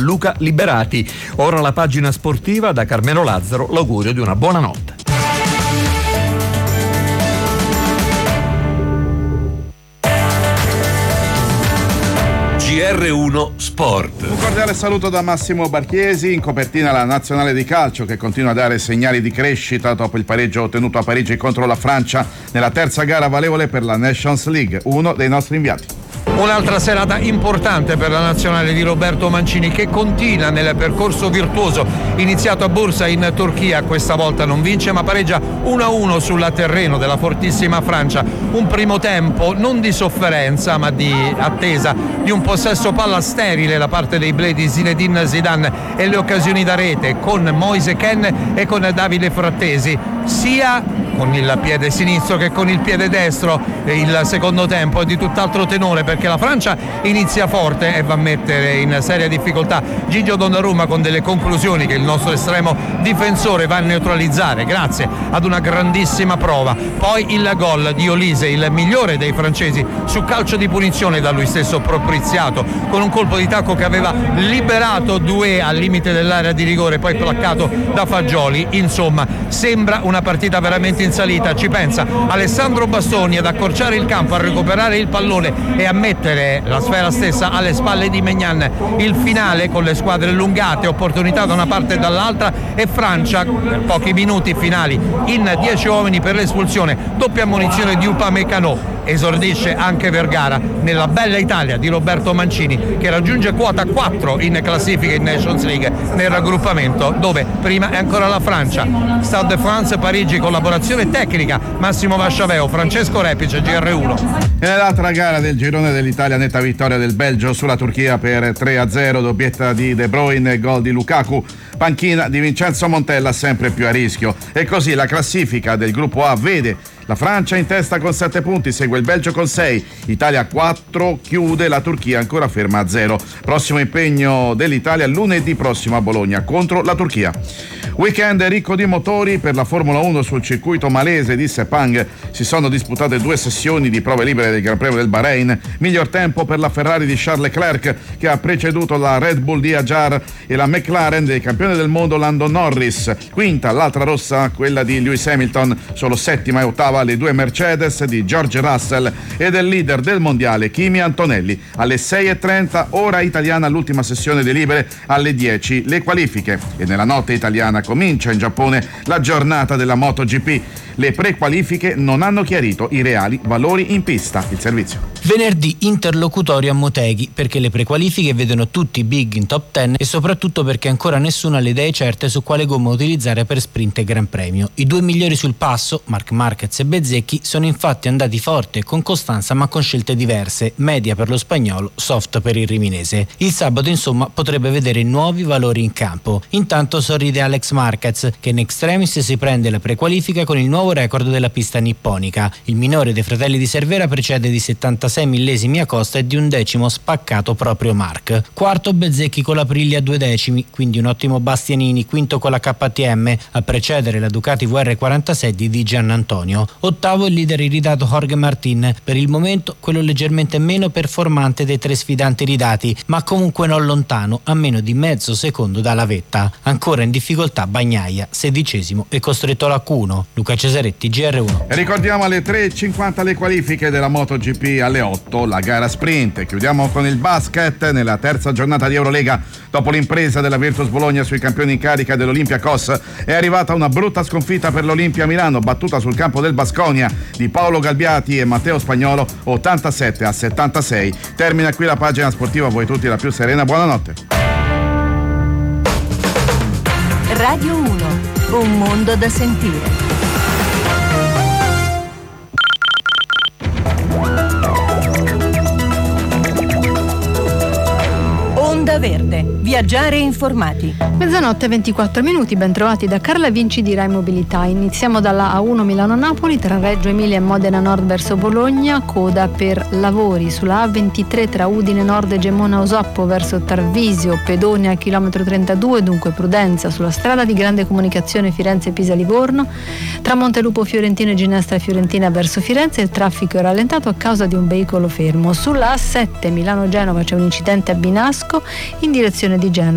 Luca Liberati. Ora la pagina sportiva, da Carmelo Lazzaro l'augurio di una buona notte. GR1 Sport. Un cordiale saluto da Massimo Barchiesi. In copertina la nazionale di calcio, che continua a dare segnali di crescita dopo il pareggio ottenuto a Parigi contro la Francia nella terza gara valevole per la Nations League. Uno dei nostri inviati. Un'altra serata importante per la nazionale di Roberto Mancini, che continua nel percorso virtuoso iniziato a Bursa in Turchia. Questa volta non vince ma pareggia 1-1 sul terreno della fortissima Francia. Un primo tempo non di sofferenza ma di attesa, di un possesso palla sterile da parte dei Bleu di Zinedine Zidane e le occasioni da rete con Moise Kean e con Davide Frattesi, sia con il piede sinistro che con il piede destro. Il secondo tempo è di tutt'altro tenore, perché la Francia inizia forte e va a mettere in seria difficoltà Gigio Donnarumma con delle conclusioni che il nostro estremo difensore va a neutralizzare grazie ad una grandissima prova. Poi il gol di Olise, il migliore dei francesi, su calcio di punizione da lui stesso propiziato, con un colpo di tacco che aveva liberato Doué al limite dell'area di rigore, poi placcato da Fagioli. Insomma, sembra una partita veramente in salita. Ci pensa Alessandro Bastoni ad accorciare il campo, a recuperare il pallone e a mettere la sfera stessa alle spalle di Maignan. Il finale con le squadre allungate, opportunità da una parte e dall'altra, e Francia per pochi minuti finali in 10 uomini per l'espulsione, doppia ammonizione di Upamecano. Esordisce anche Vergara nella bella Italia di Roberto Mancini, che raggiunge quota 4 in classifica in Nations League nel raggruppamento, dove prima è ancora la Francia. Stade de France Parigi, collaborazione tecnica Massimo Vasciaveo, Francesco Repice, GR1. E nell'altra gara del girone dell'Italia, netta vittoria del Belgio sulla Turchia per 3-0, doppietta di De Bruyne e gol di Lukaku. Panchina di Vincenzo Montella sempre più a rischio. E così la classifica del gruppo A vede la Francia in testa con 7 punti, segue il Belgio con 6, Italia 4, chiude la Turchia ancora ferma a 0. Prossimo impegno dell'Italia lunedì prossimo a Bologna contro la Turchia. Weekend ricco di motori per la Formula 1 sul circuito malese di Sepang. Si sono disputate 2 sessioni di prove libere del Gran Premio del Bahrain. Miglior tempo per la Ferrari di Charles Leclerc, che ha preceduto la Red Bull di Ajar e la McLaren del campione del mondo Lando Norris. Quinta l'altra rossa, quella di Lewis Hamilton, solo settima e ottava le 2 Mercedes di George Russell e del leader del mondiale Kimi Antonelli. Alle 6:30 ora italiana l'ultima sessione di libere, alle 10 le qualifiche. E nella notte italiana comincia in Giappone la giornata della MotoGP. Le prequalifiche non hanno chiarito i reali valori in pista. Il servizio. Venerdì interlocutorio a Motegi, perché le prequalifiche vedono tutti i big in top 10 e soprattutto perché ancora nessuno ha le idee certe su quale gomma utilizzare per sprint e Gran Premio. I 2 migliori sul passo, Marc Marquez e Bezzecchi, sono infatti andati forte con costanza ma con scelte diverse, media per lo spagnolo, soft per il riminese. Il sabato insomma potrebbe vedere nuovi valori in campo. Intanto sorride Alex Marquez, che in extremis si prende la prequalifica con il nuovo record della pista nipponica. Il minore dei fratelli di Cervera precede di 76 millesimi Acosta e di 1 decimo spaccato proprio Marc. Quarto Bezzecchi con la Aprilia 2 decimi, quindi un ottimo Bastianini. Quinto con la KTM, a precedere la Ducati VR46 di Giannantonio. Ottavo il leader iridato Jorge Martin, per il momento quello leggermente meno performante dei 3 sfidanti iridati, ma comunque non lontano, a meno di mezzo secondo dalla vetta. Ancora in difficoltà Bagnaia, 16° e costretto alla Q1. Luca Cesaretti, GR1. E ricordiamo alle 3:50 le qualifiche della MotoGP, alle 8 la gara sprint. Chiudiamo con il basket nella terza giornata di Eurolega. Dopo l'impresa della Virtus Bologna sui campioni in carica dell'Olympiacos, è arrivata una brutta sconfitta per l'Olimpia Milano, battuta sul campo del Baskonia di Paolo Galbiati e Matteo Spagnolo 87-76. Termina qui la pagina sportiva, a voi tutti la più serena buonanotte. Radio 1, un mondo da sentire. Onda Verde, viaggiare informati. Mezzanotte 24 minuti, ben trovati da Carla Vinci di Rai Mobilità. Iniziamo dalla A1 Milano-Napoli, tra Reggio Emilia e Modena Nord verso Bologna, coda per lavori sulla A23 tra Udine Nord e Gemona Osoppo verso Tarvisio, pedoni al chilometro 32, dunque prudenza sulla strada di grande comunicazione Firenze-Pisa-Livorno. Tra Montelupo Fiorentino e Ginestra Fiorentina verso Firenze il traffico è rallentato a causa di un veicolo fermo. Sulla A7 Milano-Genova c'è un incidente a Binasco in direzione di Genova.